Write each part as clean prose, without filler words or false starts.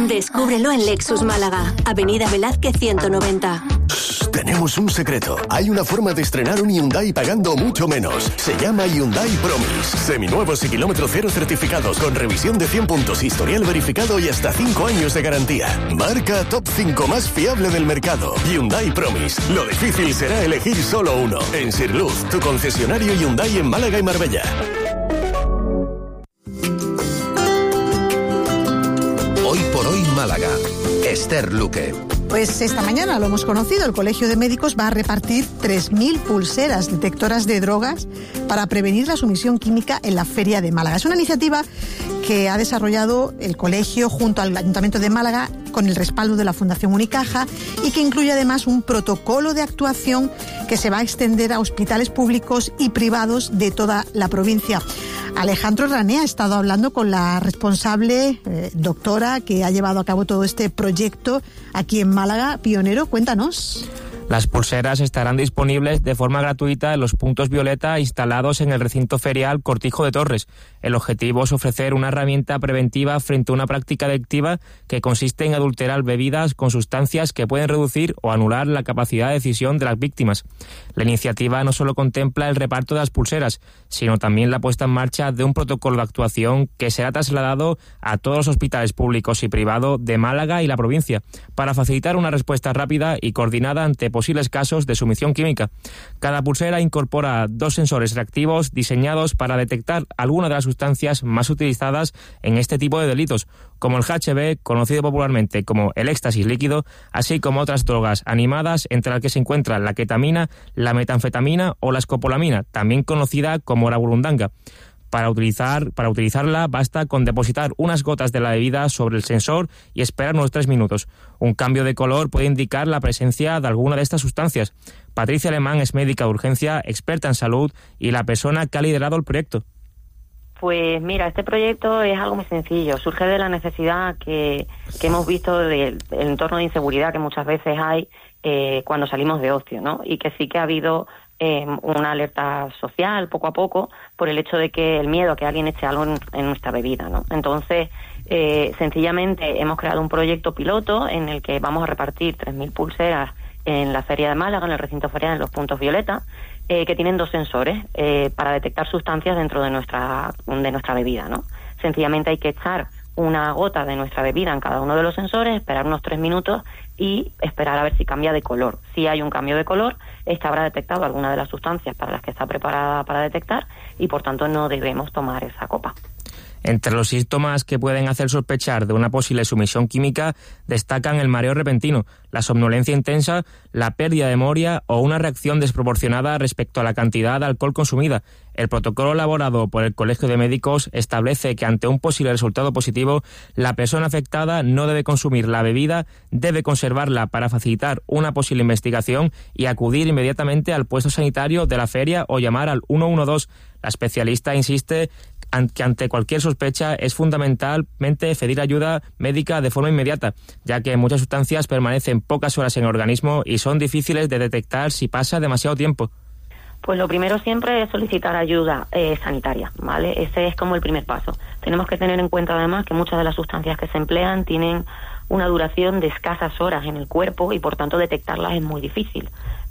Descúbrelo en Lexus Málaga, Avenida Velázquez 190. Tenemos un secreto. Hay una forma de estrenar un Hyundai pagando mucho menos. Se llama Hyundai Promise. Seminuevos y kilómetro cero certificados con revisión de 100 puntos, historial verificado y hasta 5 años de garantía. Marca top 5 más fiable del mercado. Hyundai Promise. Lo difícil será elegir solo uno. En Sirluz, tu concesionario Hyundai en Málaga y Marbella. Hoy por hoy Málaga. Esther Luque. Pues esta mañana lo hemos conocido, el Colegio de Médicos va a repartir 3.000 pulseras detectoras de drogas para prevenir la sumisión química en la Feria de Málaga. Es una iniciativa que ha desarrollado el colegio junto al Ayuntamiento de Málaga con el respaldo de la Fundación Unicaja y que incluye además un protocolo de actuación que se va a extender a hospitales públicos y privados de toda la provincia. Alejandro Rané ha estado hablando con la responsable doctora que ha llevado a cabo todo este proyecto aquí en Málaga. Pionero, cuéntanos. Las pulseras estarán disponibles de forma gratuita en los puntos violeta instalados en el recinto ferial Cortijo de Torres. El objetivo es ofrecer una herramienta preventiva frente a una práctica adictiva que consiste en adulterar bebidas con sustancias que pueden reducir o anular la capacidad de decisión de las víctimas. La iniciativa no solo contempla el reparto de las pulseras, sino también la puesta en marcha de un protocolo de actuación que será trasladado a todos los hospitales públicos y privados de Málaga y la provincia, para facilitar una respuesta rápida y coordinada ante posibles casos de sumisión química. Cada pulsera incorpora 2 sensores reactivos diseñados para detectar alguna de las sustancias más utilizadas en este tipo de delitos, como el HB, conocido popularmente como el éxtasis líquido, así como otras drogas animadas, entre las que se encuentran la ketamina, la metanfetamina o la escopolamina, también conocida como la burundanga. Para utilizarla basta con depositar unas gotas de la bebida sobre el sensor y esperar unos 3 minutos. Un cambio de color puede indicar la presencia de alguna de estas sustancias. Patricia Alemán es médica de urgencia, experta en salud y la persona que ha liderado el proyecto. Pues mira, este proyecto es algo muy sencillo. Surge de la necesidad que hemos visto del entorno de inseguridad que muchas veces hay cuando salimos de ocio, ¿no? Y que sí que ha habido una alerta social poco a poco por el hecho de que el miedo a que alguien eche algo en nuestra bebida, ¿no? Entonces, sencillamente hemos creado un proyecto piloto en el que vamos a repartir 3.000 pulseras en la Feria de Málaga, en el recinto ferial, en los puntos violeta, que tienen 2 sensores para detectar sustancias dentro de nuestra bebida, ¿no? Sencillamente hay que echar una gota de nuestra bebida en cada uno de los sensores, esperar unos 3 minutos y esperar a ver si cambia de color. Si hay un cambio de color, esta habrá detectado alguna de las sustancias para las que está preparada para detectar y por tanto no debemos tomar esa copa. Entre los síntomas que pueden hacer sospechar de una posible sumisión química destacan el mareo repentino, la somnolencia intensa, la pérdida de memoria o una reacción desproporcionada respecto a la cantidad de alcohol consumida. El protocolo elaborado por el Colegio de Médicos establece que ante un posible resultado positivo, la persona afectada no debe consumir la bebida, debe conservarla para facilitar una posible investigación y acudir inmediatamente al puesto sanitario de la feria o llamar al 112. La especialista insiste que ante cualquier sospecha es fundamentalmente pedir ayuda médica de forma inmediata, ya que muchas sustancias permanecen pocas horas en el organismo y son difíciles de detectar si pasa demasiado tiempo. Pues lo primero siempre es solicitar ayuda sanitaria, ¿vale? Ese es como el primer paso. Tenemos que tener en cuenta además que muchas de las sustancias que se emplean tienen una duración de escasas horas en el cuerpo y por tanto detectarlas es muy difícil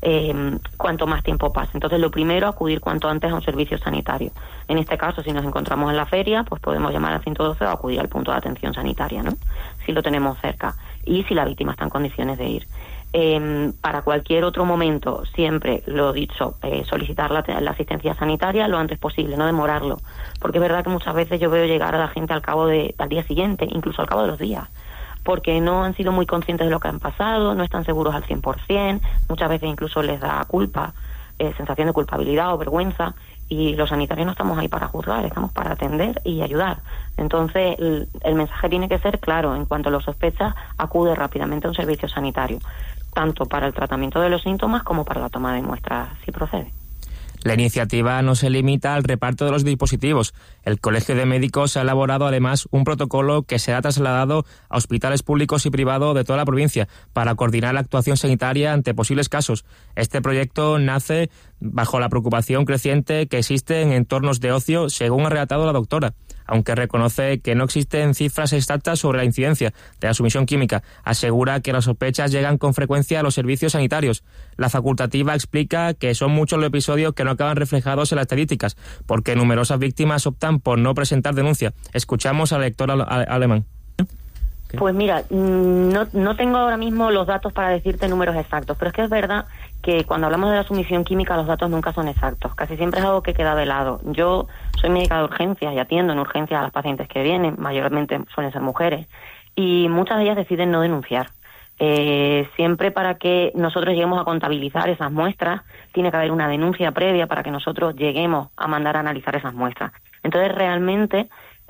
cuanto más tiempo pase. Entonces lo primero, acudir cuanto antes a un servicio sanitario. En este caso, si nos encontramos en la feria, pues podemos llamar al 112 o acudir al punto de atención sanitaria, ¿no? Si lo tenemos cerca y si la víctima está en condiciones de ir. Para cualquier otro momento, siempre lo dicho, solicitar la asistencia sanitaria lo antes posible, no demorarlo, porque es verdad que muchas veces yo veo llegar a la gente al día siguiente, incluso al cabo de los días, porque no han sido muy conscientes de lo que han pasado, no están seguros al 100%, muchas veces incluso les da culpa, sensación de culpabilidad o vergüenza, y los sanitarios no estamos ahí para juzgar, estamos para atender y ayudar. Entonces, el mensaje tiene que ser claro: en cuanto lo sospechas, acude rápidamente a un servicio sanitario, tanto para el tratamiento de los síntomas como para la toma de muestras, si procede. La iniciativa no se limita al reparto de los dispositivos. El Colegio de Médicos ha elaborado además un protocolo que será trasladado a hospitales públicos y privados de toda la provincia para coordinar la actuación sanitaria ante posibles casos. Este proyecto nace bajo la preocupación creciente que existe en entornos de ocio, según ha relatado la doctora. aunque reconoce que no existen cifras exactas sobre la incidencia de la sumisión química. Asegura que las sospechas llegan con frecuencia a los servicios sanitarios. La facultativa explica que son muchos los episodios que no acaban reflejados en las estadísticas, porque numerosas víctimas optan por no presentar denuncia. Escuchamos al lector alemán. Pues mira, no tengo ahora mismo los datos para decirte números exactos, pero es que es verdad que cuando hablamos de la sumisión química los datos nunca son exactos, casi siempre es algo que queda de lado. Yo soy médica de urgencias y atiendo en urgencias a las pacientes que vienen, mayormente suelen ser mujeres, y muchas de ellas deciden no denunciar. Siempre para que nosotros lleguemos a contabilizar esas muestras, tiene que haber una denuncia previa para que nosotros lleguemos a mandar a analizar esas muestras. Entonces realmente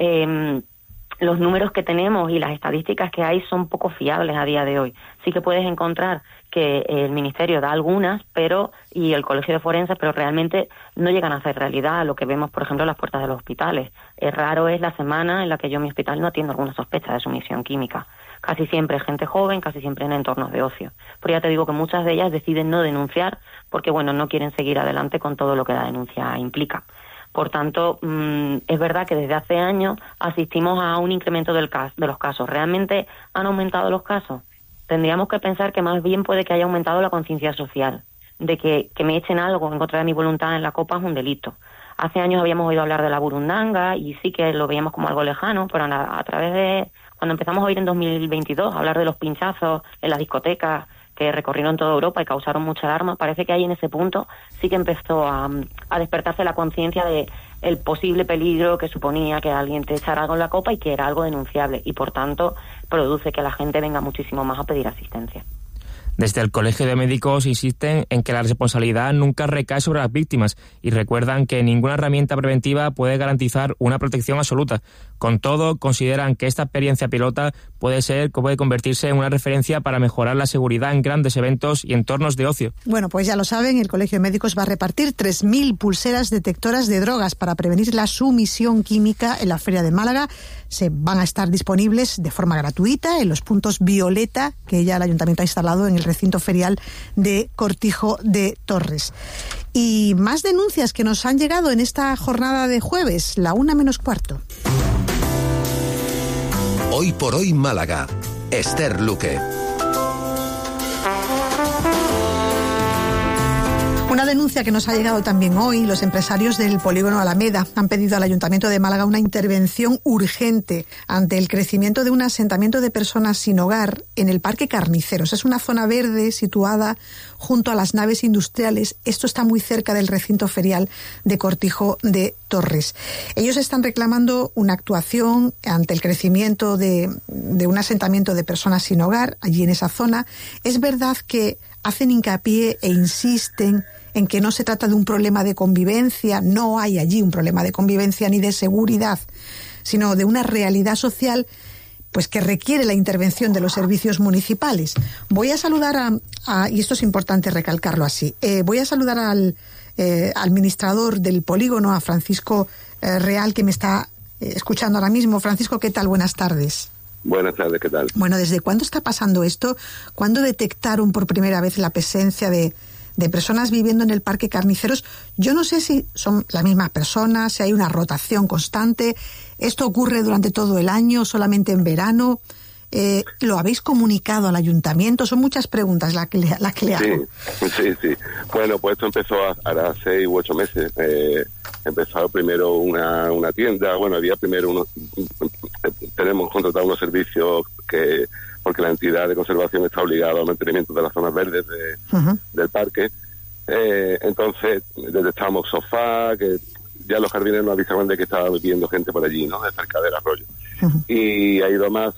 los números que tenemos y las estadísticas que hay son poco fiables a día de hoy. Sí que puedes encontrar que el Ministerio da algunas, y el Colegio de Forenses, pero realmente no llegan a hacer realidad lo que vemos, por ejemplo, en las puertas de los hospitales. Raro es la semana en la que yo en mi hospital no atiendo alguna sospecha de sumisión química. Casi siempre es gente joven, casi siempre en entornos de ocio. Pero ya te digo que muchas de ellas deciden no denunciar porque, no quieren seguir adelante con todo lo que la denuncia implica. Por tanto, es verdad que desde hace años asistimos a un incremento de los casos. ¿Realmente han aumentado los casos? Tendríamos que pensar que más bien puede que haya aumentado la conciencia social, de que me echen algo en contra de mi voluntad en la copa es un delito. Hace años habíamos oído hablar de la burundanga y sí que lo veíamos como algo lejano, pero a través de, cuando empezamos a oír en 2022 hablar de los pinchazos en las discotecas que recorrieron toda Europa y causaron mucha alarma, parece que ahí en ese punto sí que empezó a despertarse la conciencia de el posible peligro que suponía que alguien te echara algo en la copa y que era algo denunciable, y por tanto produce que la gente venga muchísimo más a pedir asistencia. Desde el Colegio de Médicos insisten en que la responsabilidad nunca recae sobre las víctimas y recuerdan que ninguna herramienta preventiva puede garantizar una protección absoluta. Con todo, consideran que esta experiencia pilota puede convertirse en una referencia para mejorar la seguridad en grandes eventos y entornos de ocio. Bueno, pues ya lo saben, el Colegio de Médicos va a repartir 3.000 pulseras detectoras de drogas para prevenir la sumisión química en la Feria de Málaga. Se van a estar disponibles de forma gratuita en los puntos violeta que ya el Ayuntamiento ha instalado en el recinto ferial de Cortijo de Torres. Y más denuncias que nos han llegado en esta jornada de jueves, la 1:15. Hoy por hoy Málaga. Esther Luque. Una denuncia que nos ha llegado también hoy. Los empresarios del polígono Alameda han pedido al Ayuntamiento de Málaga una intervención urgente ante el crecimiento de un asentamiento de personas sin hogar en el Parque Carniceros. Es una zona verde situada junto a las naves industriales. Esto está muy cerca del recinto ferial de Cortijo de Torres. Ellos están reclamando una actuación ante el crecimiento de un asentamiento de personas sin hogar allí en esa zona. Es verdad que hacen hincapié e insisten en que no se trata de un problema de convivencia, no hay allí un problema de convivencia ni de seguridad, sino de una realidad social pues que requiere la intervención de los servicios municipales. Voy a saludar y esto es importante recalcarlo así, voy a saludar al administrador del polígono, a Francisco Real, que me está escuchando ahora mismo. Francisco, ¿qué tal? Buenas tardes. Buenas tardes, ¿qué tal? Bueno, ¿desde cuándo está pasando esto? ¿Cuándo detectaron por primera vez la presencia de personas viviendo en el Parque Carniceros? Yo no sé si son las mismas personas, si hay una rotación constante. ¿Esto ocurre durante todo el año, solamente en verano? ¿Lo habéis comunicado al ayuntamiento? Son muchas preguntas las que le hago. Sí. Bueno, pues esto empezó hará 6 u 8 meses. Empezó primero una tienda. Bueno, había primero tenemos contratado unos servicios porque la entidad de conservación está obligada al mantenimiento de las zonas verdes del parque. Entonces detectamos sofá, que ya los jardineros nos avisaban de que estaba viviendo gente por allí, ¿no? De cerca del arroyo. Y ha ido más,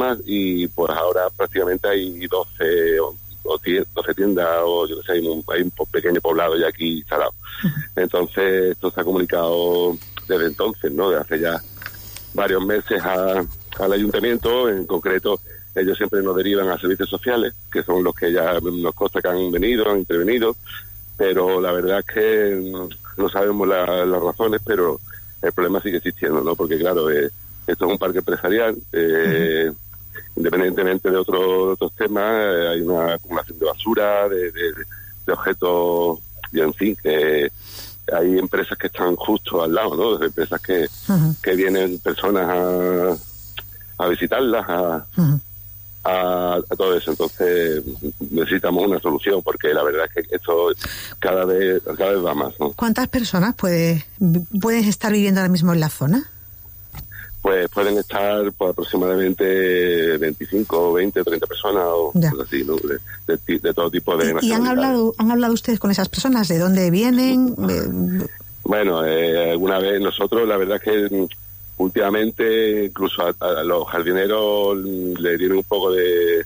y pues ahora prácticamente hay 12 tiendas, o yo no sé, hay un pequeño poblado ya aquí instalado. Entonces esto se ha comunicado desde entonces, ¿no? De hace ya varios meses al ayuntamiento. En concreto, ellos siempre nos derivan a servicios sociales, que son los que ya nos consta que han intervenido, pero la verdad es que no sabemos las razones, pero el problema sigue existiendo, ¿no? Porque claro, esto es un parque empresarial, independientemente de otros temas, hay una acumulación de basura, de objetos, y en fin, que hay empresas que están justo al lado, ¿no? Empresas que vienen personas a visitarlas, a todo eso. Entonces necesitamos una solución, porque la verdad es que esto cada vez va más, ¿no? ¿Cuántas personas pueden estar viviendo ahora mismo en la zona? Pues pueden estar pues, aproximadamente 25, 20, 30 personas o cosas así, ¿no? De todo tipo de nacionalidades. ¿Y han hablado ustedes con esas personas? ¿De dónde vienen? Bueno, alguna vez nosotros, la verdad es que últimamente incluso a los jardineros le tienen un poco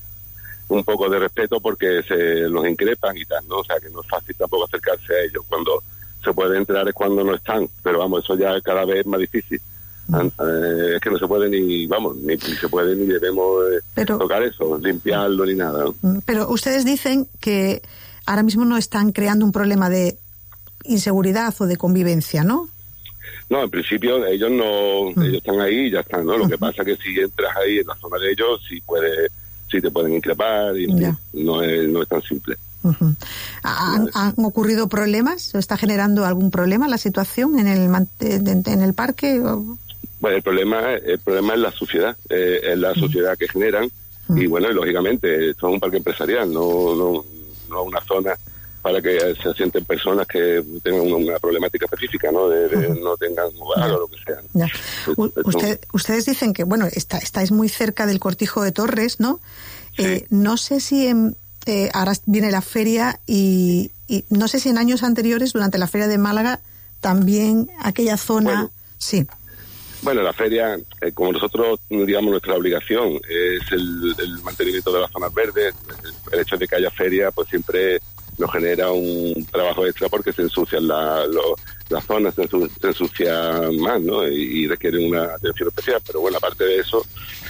de respeto, porque se los increpan y tal, ¿no? O sea, que no es fácil tampoco acercarse a ellos. Cuando se puede entrar es cuando no están, pero vamos, eso ya cada vez es más difícil. Es que no se puede ni se puede ni debemos tocar eso, limpiarlo ni nada. Pero ustedes dicen que ahora mismo no están creando un problema de inseguridad o de convivencia, ¿no? No, en principio ellos ellos están ahí y ya están, ¿no? Lo que pasa es que si entras ahí en la zona de ellos, sí te pueden increpar y no es tan simple. ¿Han ocurrido problemas? ¿Está generando algún problema la situación en el parque? Bueno, el problema es la suciedad, es la suciedad que generan, y bueno, lógicamente esto es un parque empresarial, no una zona para que se sienten personas que tengan una problemática específica, ¿no? De no tengan hogar o lo que sea, ¿no? Ustedes dicen que, bueno, estáis muy cerca del Cortijo de Torres, ¿no? Sí. No sé si ahora viene la feria y no sé si en años anteriores, durante la feria de Málaga, también aquella zona... Bueno, sí. Bueno, la feria, como nosotros, digamos, nuestra obligación es el mantenimiento de las zonas verdes. El hecho de que haya feria, pues siempre nos genera un trabajo extra, porque se ensucian las zonas, se ensucia más, ¿no? Y requieren una atención especial. Pero bueno, aparte de eso,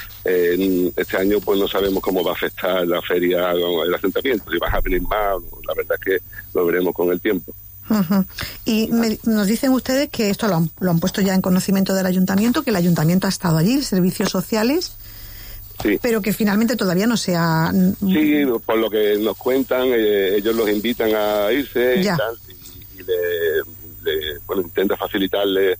este año pues no sabemos cómo va a afectar la feria el asentamiento, si va a venir más. La verdad es que lo veremos con el tiempo. Y nos dicen ustedes que esto lo han puesto ya en conocimiento del ayuntamiento, que el ayuntamiento ha estado allí, servicios sociales, sí, pero que finalmente todavía no se ha... Sí, por lo que nos cuentan, ellos los invitan a irse ya. Y tal, y intenta facilitarle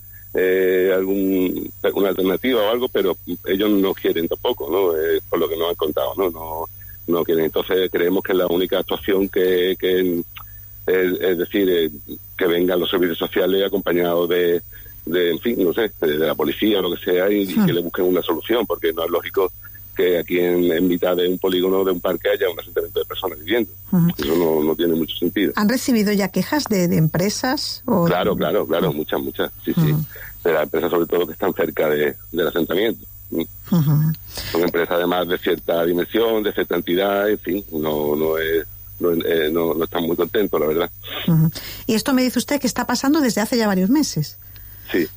una alternativa o algo, pero ellos no quieren tampoco, ¿no? Por lo que nos han contado, no quieren. Entonces creemos que la única actuación que es decir, que vengan los servicios sociales acompañados de en fin, no sé, de la policía o lo que sea, y que le busquen una solución, porque no es lógico que aquí en mitad de un polígono, de un parque, haya un asentamiento de personas viviendo. Eso no tiene mucho sentido. ¿Han recibido ya quejas de empresas? Claro, muchas, sí. De las empresas, sobre todo, que están cerca del asentamiento. Son empresas, además, de cierta dimensión, de cierta entidad, en fin, no están muy contentos, la verdad. Y esto me dice usted que está pasando desde hace ya varios meses. Sí.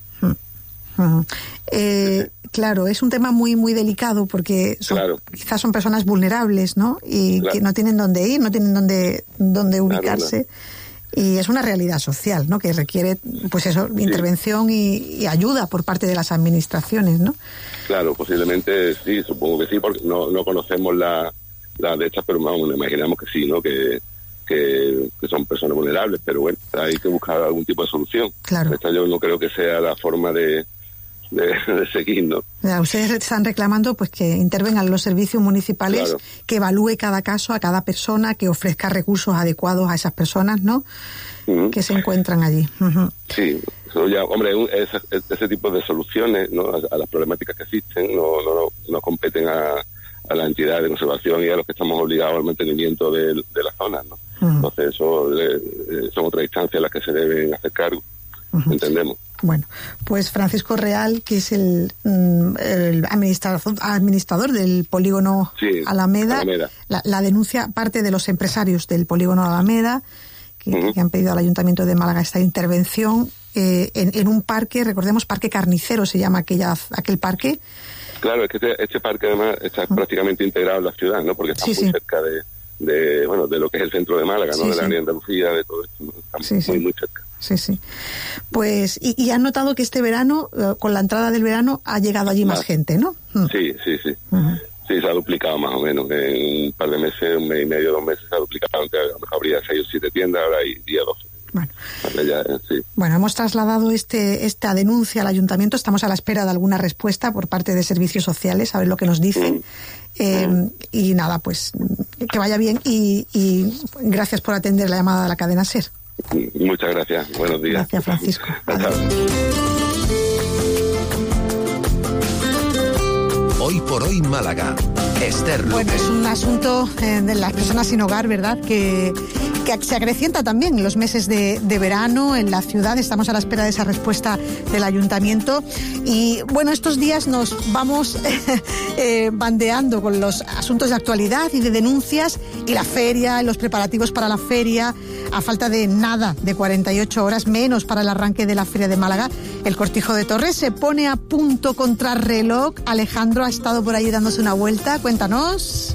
Claro, es un tema muy muy delicado, porque quizás son personas vulnerables, ¿no? Y que no tienen dónde ir, no tienen dónde ubicarse. Y es una realidad social, ¿no? Que requiere, pues eso, intervención y ayuda por parte de las administraciones, ¿no? Claro, posiblemente sí, supongo que sí, porque no conocemos la de estas, pero vamos, imaginamos que sí, ¿no? Que son personas vulnerables, pero bueno, hay que buscar algún tipo de solución. Claro. Esta yo no creo que sea la forma de seguir, ¿no? Ustedes están reclamando pues que intervengan los servicios municipales, que evalúe cada caso, a cada persona, que ofrezca recursos adecuados a esas personas, ¿no? Que se encuentran allí. Sí, eso ya, hombre, ese tipo de soluciones, ¿no? A las problemáticas que existen no competen a la entidad de conservación y a los que estamos obligados al mantenimiento de las zonas, ¿no? Entonces eso son otras instancias a las que se deben hacer cargo, entendemos. Bueno, pues Francisco Real, que es el administrador del polígono Alameda. La denuncia parte de los empresarios del polígono Alameda, que han pedido al Ayuntamiento de Málaga esta intervención en un parque, recordemos, Parque Carnicero se llama aquel parque. Claro, es que este parque además está prácticamente integrado en la ciudad, ¿no? Porque está muy cerca de lo que es el centro de Málaga, ¿no? De la área de Andalucía, de todo esto, ¿no? Estamos muy cerca. Sí. Pues, y han notado que este verano, con la entrada del verano, ha llegado allí más gente, ¿no? Sí. Sí, se ha duplicado más o menos. En un par de meses, un mes y medio, 2 meses, se ha duplicado. Antes a lo mejor habría 6 o 7 tiendas, ahora hay 10 o 12. Bueno. Vale, ya, sí. Bueno, hemos trasladado esta denuncia al ayuntamiento. Estamos a la espera de alguna respuesta por parte de servicios sociales, a ver lo que nos dicen. Y nada, pues que vaya bien y gracias por atender la llamada de la cadena SER. Muchas gracias. Buenos días. Gracias, Francisco. Hoy por hoy Málaga. Esther López. Bueno, es un asunto de las personas sin hogar, ¿verdad? Que se acrecienta también en los meses de verano en la ciudad. Estamos a la espera de esa respuesta del ayuntamiento. Y bueno, estos días nos vamos bandeando con los asuntos de actualidad y de denuncias y la feria, los preparativos para la feria. A falta de nada, de 48 horas menos para el arranque de la Feria de Málaga, el Cortijo de Torres se pone a punto contrarreloj. Alejandro ha estado por ahí dándose una vuelta. Cuéntanos.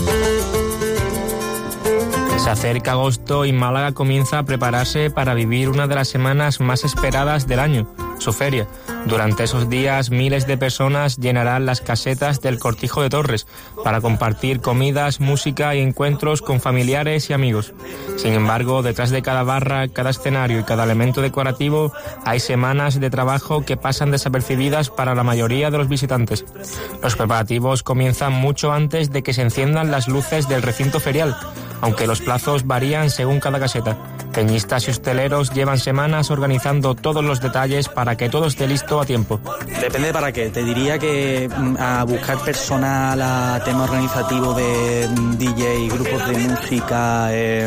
Se acerca agosto y Málaga comienza a prepararse para vivir una de las semanas más esperadas del año, su feria. Durante esos días, miles de personas llenarán las casetas del Cortijo de Torres para compartir comidas, música y encuentros con familiares y amigos. Sin embargo, detrás de cada barra, cada escenario y cada elemento decorativo hay semanas de trabajo que pasan desapercibidas para la mayoría de los visitantes. Los preparativos comienzan mucho antes de que se enciendan las luces del recinto ferial, aunque los plazos varían según cada caseta. Peñistas y hosteleros llevan semanas organizando todos los detalles para que todo esté listo a tiempo. Depende de para qué. Te diría que a buscar personal, a tema organizativo de DJ, grupos de música,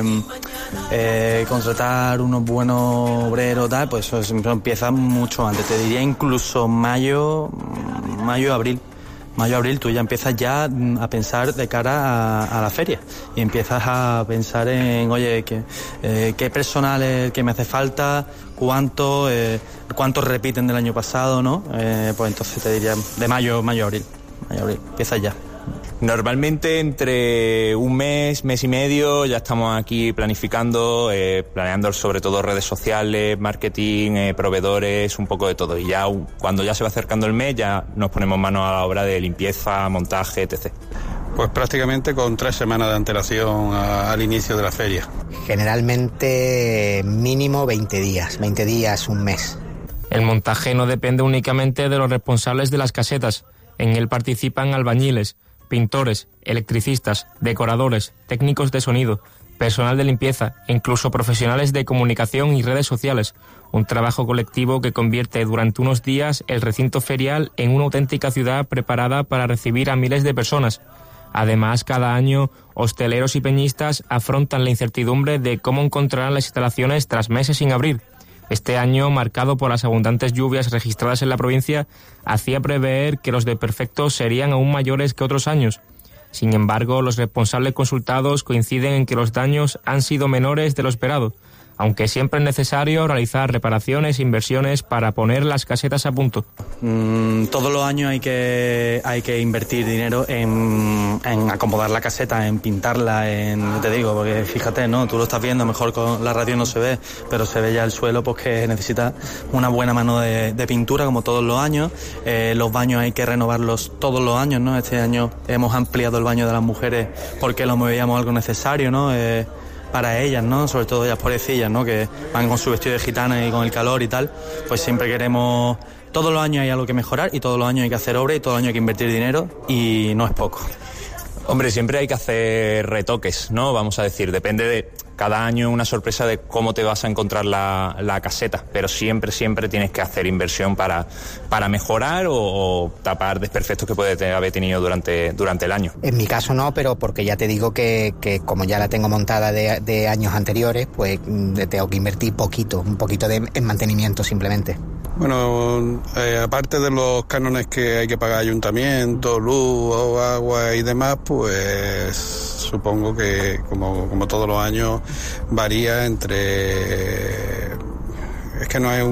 contratar unos buenos obreros, tal, pues eso empieza mucho antes. Te diría incluso mayo, abril. Mayo-abril tú ya empiezas ya a pensar de cara a la feria y empiezas a pensar en, oye, qué personal es que me hace falta, cuántos repiten del año pasado, ¿no? Pues entonces te diría de mayo-abril, empiezas ya. Normalmente entre un mes y medio ya estamos aquí planificando sobre todo redes sociales, marketing, proveedores, un poco de todo. Y ya cuando ya se va acercando el mes ya nos ponemos manos a la obra de limpieza, montaje, etc. Pues prácticamente con 3 semanas de antelación al inicio de la feria. Generalmente mínimo 20 días, un mes. El montaje no depende únicamente de los responsables de las casetas. En él participan albañiles, pintores, electricistas, decoradores, técnicos de sonido, personal de limpieza e incluso profesionales de comunicación y redes sociales. Un trabajo colectivo que convierte durante unos días el recinto ferial en una auténtica ciudad preparada para recibir a miles de personas. Además, cada año, hosteleros y peñistas afrontan la incertidumbre de cómo encontrarán las instalaciones tras meses sin abrir. Este año, marcado por las abundantes lluvias registradas en la provincia, hacía prever que los desperfectos serían aún mayores que otros años. Sin embargo, los responsables consultados coinciden en que los daños han sido menores de lo esperado, aunque siempre es necesario realizar reparaciones e inversiones para poner las casetas a punto. Todos los años hay que invertir dinero en acomodar la caseta, en pintarla, te digo, porque fíjate, ¿no? Tú lo estás viendo, mejor con la radio no se ve, pero se ve ya el suelo, pues que necesita una buena mano de pintura, como todos los años. Los baños hay que renovarlos todos los años, ¿no? Este año hemos ampliado el baño de las mujeres porque lo veíamos algo necesario, ¿no? Para ellas, ¿no? Sobre todo ellas pobrecillas, ¿no? Que van con su vestido de gitana y con el calor y tal, pues siempre queremos... Todos los años hay algo que mejorar y todos los años hay que hacer obra y todos los años hay que invertir dinero y no es poco. Hombre, siempre hay que hacer retoques, ¿no? Vamos a decir, depende de... Cada año una sorpresa de cómo te vas a encontrar la caseta, pero siempre tienes que hacer inversión para mejorar o tapar desperfectos que puede haber tenido durante el año. En mi caso no, pero porque ya te digo que como ya la tengo montada de años anteriores, pues tengo que invertir un poquito en mantenimiento simplemente. Bueno, aparte de los cánones que hay que pagar ayuntamiento, luz, agua y demás, pues supongo que como todos los años varía entre... Es que no hay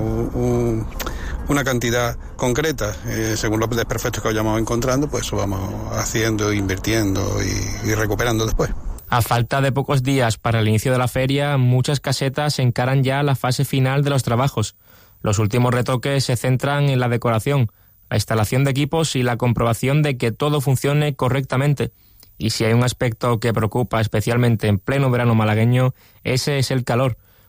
una cantidad concreta. Según los desperfectos que vayamos encontrando, pues eso vamos haciendo, invirtiendo y recuperando después. A falta de pocos días para el inicio de la feria, muchas casetas encaran ya la fase final de los trabajos. Los últimos retoques se centran en la decoración, la instalación de equipos y la comprobación de que todo funcione correctamente. Y si hay un aspecto que preocupa especialmente en pleno verano malagueño, ese es el calor.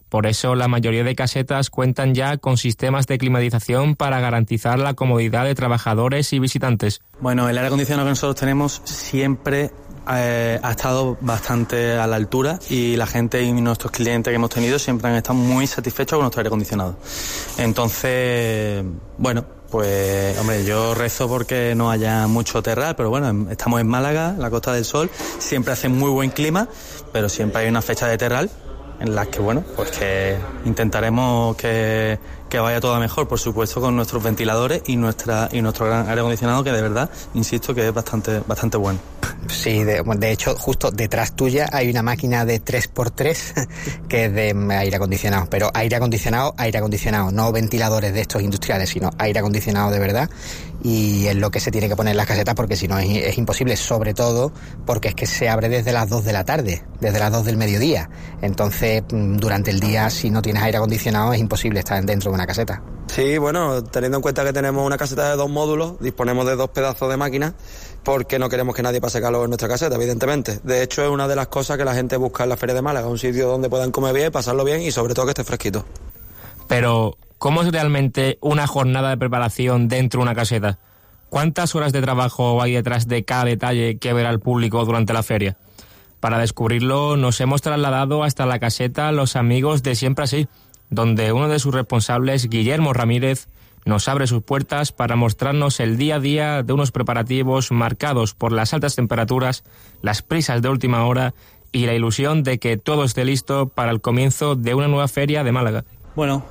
Por eso la mayoría de casetas cuentan ya con sistemas de climatización para garantizar la comodidad de trabajadores y visitantes. Bueno, el aire acondicionado que nosotros tenemos siempre ha estado bastante a la altura y la gente y nuestros clientes que hemos tenido siempre han estado muy satisfechos con nuestro aire acondicionado. Entonces, bueno, pues hombre, yo rezo porque no haya mucho terral, pero bueno, estamos en Málaga, la Costa del Sol, siempre hace muy buen clima, pero siempre hay una fecha de terral en las que, bueno, pues que intentaremos que vaya todo mejor, por supuesto, con nuestros ventiladores y nuestro gran aire acondicionado, que de verdad, insisto, que es bastante bueno. Sí, de hecho, justo detrás tuya hay una máquina de 3x3 que es de aire acondicionado, pero aire acondicionado, no ventiladores de estos industriales, sino aire acondicionado de verdad, y es lo que se tiene que poner en las casetas porque si no es imposible, sobre todo porque es que se abre desde las 2 de la tarde, desde las 2 del mediodía, entonces durante el día si no tienes aire acondicionado es imposible estar dentro de una caseta. Sí, bueno, teniendo en cuenta que tenemos una caseta de 2 módulos, disponemos de 2 pedazos de máquinas porque no queremos que nadie pase calor en nuestra caseta, evidentemente. De hecho, es una de las cosas que la gente busca en la Feria de Málaga, un sitio donde puedan comer bien, pasarlo bien y sobre todo que esté fresquito. Pero, ¿cómo es realmente una jornada de preparación dentro de una caseta? ¿Cuántas horas de trabajo hay detrás de cada detalle que verá el público durante la feria? Para descubrirlo, nos hemos trasladado hasta la caseta Los Amigos de Siempre Así, donde uno de sus responsables, Guillermo Ramírez, nos abre sus puertas para mostrarnos el día a día de unos preparativos marcados por las altas temperaturas, las prisas de última hora y la ilusión de que todo esté listo para el comienzo de una nueva feria de Málaga. Bueno,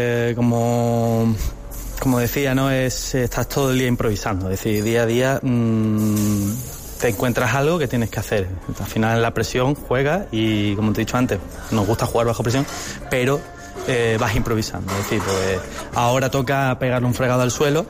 como decía, ¿no? Estás todo el día improvisando, es decir, día a día te encuentras algo que tienes que hacer. Al final la presión juega y, como te he dicho antes, nos gusta jugar bajo presión, pero vas improvisando, es decir, pues ahora toca pegarle un fregado al suelo,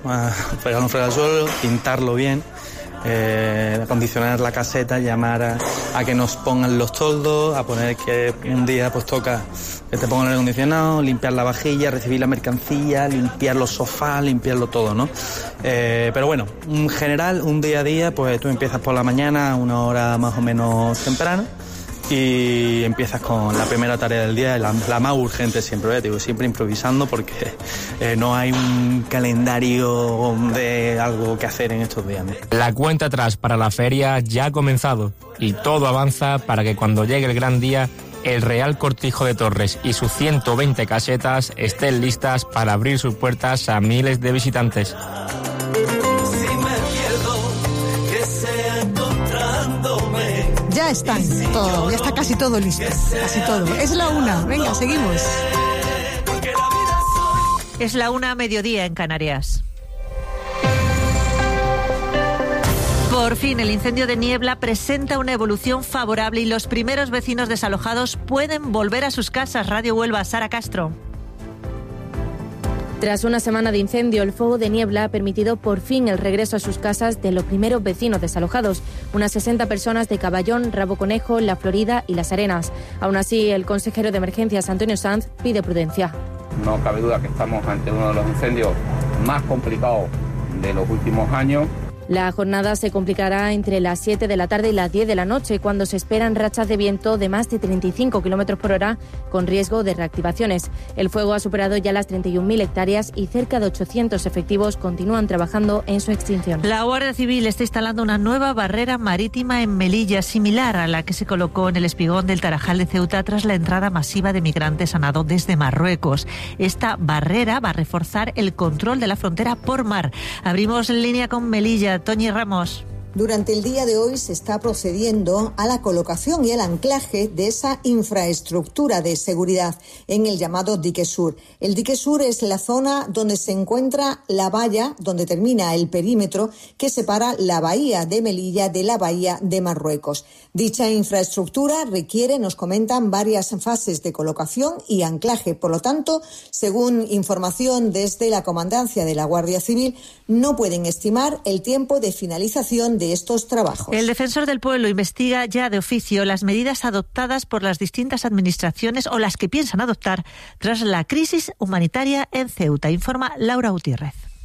pintarlo bien, acondicionar la caseta, llamar a que nos pongan los toldos, a poner que un día pues toca que te pongan el aire acondicionado, limpiar la vajilla, recibir la mercancía, limpiar los sofás, limpiarlo todo, ¿no? Pero bueno, en general, un día a día, pues tú empiezas por la mañana, una hora más o menos temprano, y empiezas con la primera tarea del día, la más urgente siempre, digo, siempre improvisando porque no hay un calendario de algo que hacer en estos días, ¿no? La cuenta atrás para la feria ya ha comenzado y todo avanza para que cuando llegue el gran día, el Real Cortijo de Torres y sus 120 casetas estén listas para abrir sus puertas a miles de visitantes. Ya está casi todo listo, casi todo. Es la 1, venga, seguimos. Es la 1, mediodía en Canarias. Por fin, el incendio de Niebla presenta una evolución favorable y los primeros vecinos desalojados pueden volver a sus casas. Radio Huelva, Sara Castro. Tras una semana de incendio, el fuego de Niebla ha permitido por fin el regreso a sus casas de los primeros vecinos desalojados, unas 60 personas de Caballón, Rabo Conejo, La Florida y Las Arenas. Aún así, el consejero de Emergencias, Antonio Sanz, pide prudencia. No cabe duda que estamos ante uno de los incendios más complicados de los últimos años. La jornada se complicará entre las 7 de la tarde y las 10 de la noche, cuando se esperan rachas de viento de más de 35 km por hora, con riesgo de reactivaciones. El fuego ha superado ya las 31.000 hectáreas y cerca de 800 efectivos continúan trabajando en su extinción. La Guardia Civil está instalando una nueva barrera marítima en Melilla, similar a la que se colocó en el espigón del Tarajal de Ceuta tras la entrada masiva de migrantes a nado desde Marruecos. Esta barrera va a reforzar el control de la frontera por mar. Abrimos línea con Melilla. Toñi Ramos. Durante el día de hoy se está procediendo a la colocación y el anclaje de esa infraestructura de seguridad en el llamado Dique Sur. El Dique Sur es la zona donde se encuentra la valla, donde termina el perímetro que separa la bahía de Melilla de la bahía de Marruecos. Dicha infraestructura requiere, nos comentan, varias fases de colocación y anclaje. Por lo tanto, según información desde la Comandancia de la Guardia Civil, no pueden estimar el tiempo de finalización de estos trabajos. El defensor del pueblo investiga ya de oficio las medidas adoptadas por las distintas administraciones o las que piensan adoptar tras la crisis humanitaria en Ceuta, informa Laura Gutiérrez.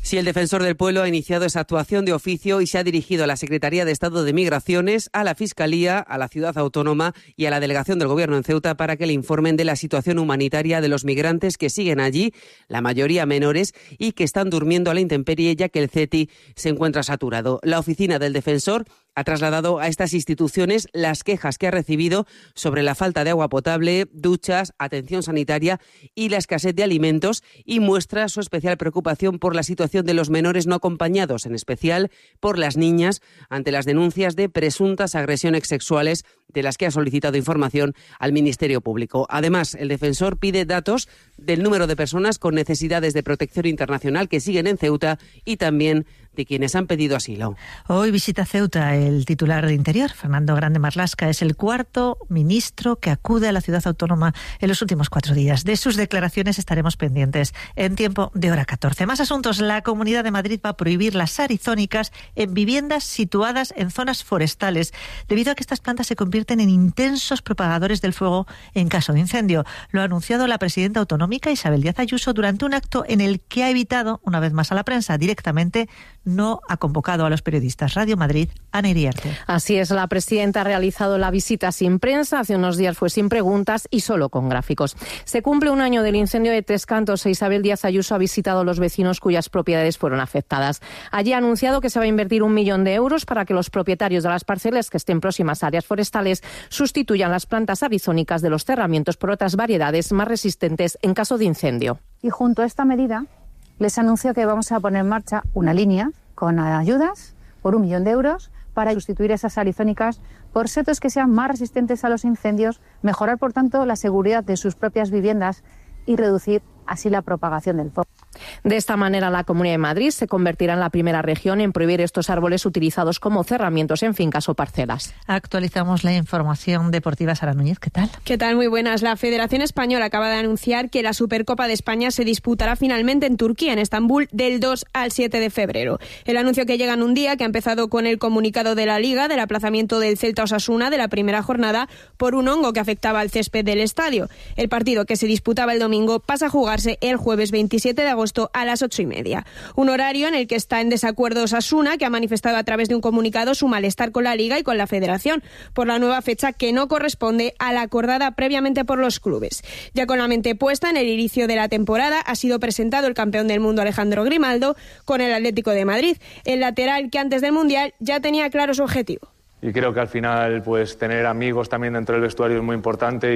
Sí, el Defensor del Pueblo ha iniciado esa actuación de oficio y se ha dirigido a la Secretaría de Estado de Migraciones, a la Fiscalía, a la Ciudad Autónoma y a la Delegación del Gobierno en Ceuta para que le informen de la situación humanitaria de los migrantes que siguen allí, la mayoría menores, y que están durmiendo a la intemperie ya que el CETI se encuentra saturado. La oficina del Defensor ha trasladado a estas instituciones las quejas que ha recibido sobre la falta de agua potable, duchas, atención sanitaria y la escasez de alimentos, y muestra su especial preocupación por la situación de los menores no acompañados, en especial por las niñas, ante las denuncias de presuntas agresiones sexuales de las que ha solicitado información al Ministerio Público. Además, el Defensor pide datos del número de personas con necesidades de protección internacional que siguen en Ceuta y también de quienes han pedido asilo. Hoy visita Ceuta el titular de Interior, Fernando Grande Marlaska. Es el cuarto ministro que acude a la ciudad autónoma en los últimos 4 días. De sus declaraciones estaremos pendientes en tiempo de hora 14. Más asuntos. La Comunidad de Madrid va a prohibir las arizónicas en viviendas situadas en zonas forestales, debido a que estas plantas se convierten en intensos propagadores del fuego en caso de incendio. Lo ha anunciado la presidenta autonómica Isabel Díaz Ayuso durante un acto en el que ha evitado, una vez más a la prensa, directamente no ha convocado a los periodistas. Radio Madrid, Ana Iriarte. Así es, la presidenta ha realizado la visita sin prensa, hace unos días fue sin preguntas y solo con gráficos. Se cumple un año del incendio de Tres Cantos e Isabel Díaz Ayuso ha visitado a los vecinos cuyas propiedades fueron afectadas. Allí ha anunciado que se va a invertir 1 millón de euros para que los propietarios de las parcelas que estén próximas a áreas forestales sustituyan las plantas arizónicas de los cerramientos por otras variedades más resistentes en caso de incendio. Y junto a esta medida, les anuncio que vamos a poner en marcha una línea con ayudas por 1 millón de euros para sustituir esas arizónicas por setos que sean más resistentes a los incendios, mejorar, por tanto, la seguridad de sus propias viviendas y reducir así la propagación del fuego. De esta manera, la Comunidad de Madrid se convertirá en la primera región en prohibir estos árboles utilizados como cerramientos en fincas o parcelas. Actualizamos la información deportiva. Sara Núñez, ¿qué tal? ¿Qué tal? Muy buenas. La Federación Española acaba de anunciar que la Supercopa de España se disputará finalmente en Turquía, en Estambul, del 2 al 7 de febrero. El anuncio que llega en un día que ha empezado con el comunicado de la Liga del aplazamiento del Celta Osasuna de la primera jornada por un hongo que afectaba al césped del estadio. El partido, que se disputaba el domingo, pasa a jugarse el jueves 27 de agosto a las 8:30. Un horario en el que está en desacuerdo Osasuna, que ha manifestado a través de un comunicado su malestar con la Liga y con la Federación por la nueva fecha que no corresponde a la acordada previamente por los clubes. Ya con la mente puesta en el inicio de la temporada, ha sido presentado el campeón del mundo Alejandro Grimaldo con el Atlético de Madrid, el lateral que antes del Mundial ya tenía claro su objetivo. Y creo que al final pues tener amigos también dentro del vestuario es muy importante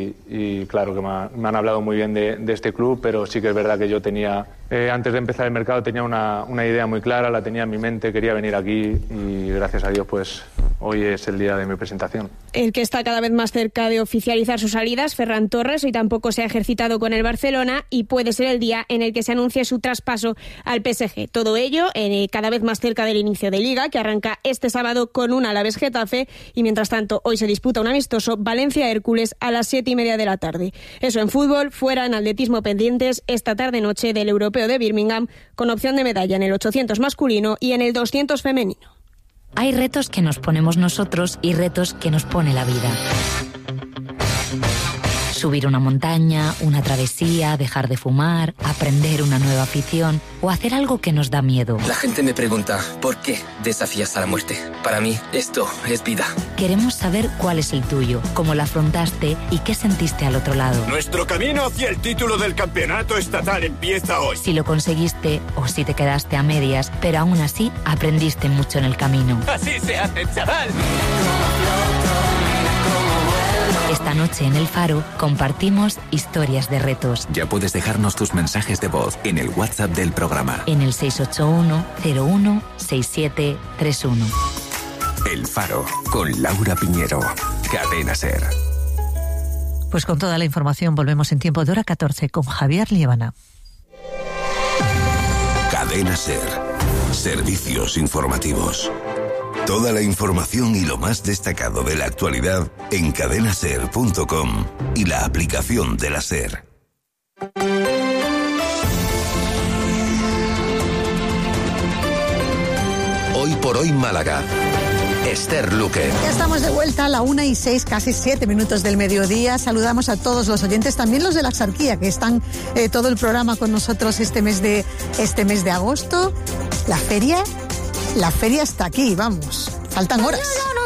y claro que me han hablado muy bien de este club, pero sí que es verdad que yo tenía, antes de empezar el mercado tenía una idea muy clara, la tenía en mi mente, quería venir aquí y gracias a Dios pues hoy es el día de mi presentación. El que está cada vez más cerca de oficializar sus salidas, Ferran Torres, hoy tampoco se ha ejercitado con el Barcelona y puede ser el día en el que se anuncie su traspaso al PSG. Todo ello cada vez más cerca del inicio de Liga, que arranca este sábado con un Alavés Getafe, y mientras tanto hoy se disputa un amistoso Valencia-Hércules a las 7:30 de la tarde. Eso en fútbol. Fuera, en atletismo, pendientes esta tarde-noche del Europeo de Birmingham, con opción de medalla en el 800 masculino y en el 200 femenino. Hay retos que nos ponemos nosotros y retos que nos pone la vida. Subir una montaña, una travesía, dejar de fumar, aprender una nueva afición o hacer algo que nos da miedo. La gente me pregunta, ¿por qué desafías a la muerte? Para mí, esto es vida. Queremos saber cuál es el tuyo, cómo lo afrontaste y qué sentiste al otro lado. Nuestro camino hacia el título del campeonato estatal empieza hoy. Si lo conseguiste o si te quedaste a medias, pero aún así aprendiste mucho en el camino. Así se hace, chaval. Esta noche en El Faro compartimos historias de retos. Ya puedes dejarnos tus mensajes de voz en el WhatsApp del programa. En el 681-01-6731. El Faro, con Laura Piñero. Cadena SER. Pues con toda la información volvemos en tiempo de hora 14 con Javier Liébana. Cadena SER. Servicios informativos. Toda la información y lo más destacado de la actualidad en cadenaser.com y la aplicación de la SER. Hoy por hoy Málaga. Esther Luque. Ya estamos de vuelta a la 1:06, casi 7 minutos del mediodía. Saludamos a todos los oyentes, también los de la Axarquía, que están todo el programa con nosotros este mes de agosto. La feria está aquí, vamos. Faltan horas.